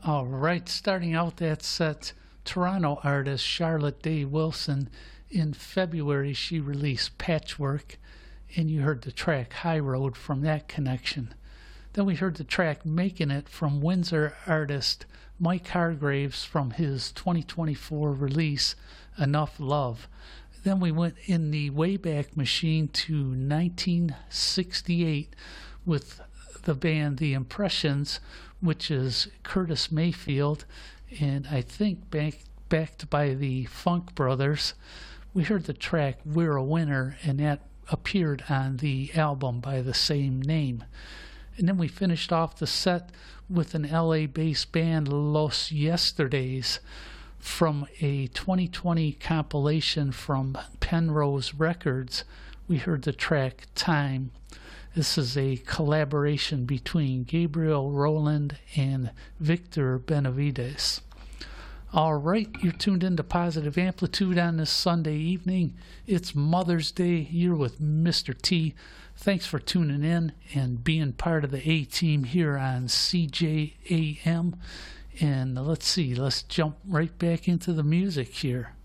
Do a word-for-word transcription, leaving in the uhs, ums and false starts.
All right, starting out that set, Toronto artist Charlotte Day Wilson. In February, she released Patchwork, and you heard the track High Road from that connection. Then we heard the track Making It from Windsor artist Mike Hargraves from his twenty twenty-four release Enough Love. Then we went in the Wayback Machine to nineteen sixty-eight with the band The Impressions, which is Curtis Mayfield, and I think back, backed by the Funk Brothers. We heard the track We're a Winner, and that appeared on the album by the same name. And then we finished off the set with an L A-based band, Los Yesterdays, from a twenty twenty compilation from Penrose Records. We heard the track Time. This is a collaboration between Gabriel Roland and Victor Benavides. All right, you're tuned into Positive Amplitude on this Sunday evening. It's Mother's Day. You're with Mister T. Thanks for tuning in and being part of the A-Team here on C J A M. And let's see, let's jump right back into the music here.